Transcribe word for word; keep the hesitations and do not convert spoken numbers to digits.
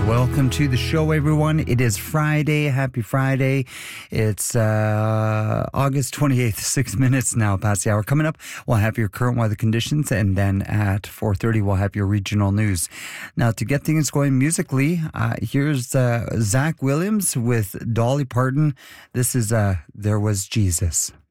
Welcome to the show, everyone. It is Friday. Happy Friday. It's uh, August twenty-eighth, six minutes now past the hour. Coming up, we'll have your current weather conditions, and then at four thirty, we'll have your regional news. Now, to get things going musically, uh, here's uh, Zach Williams with Dolly Parton. This is uh, There Was Jesus.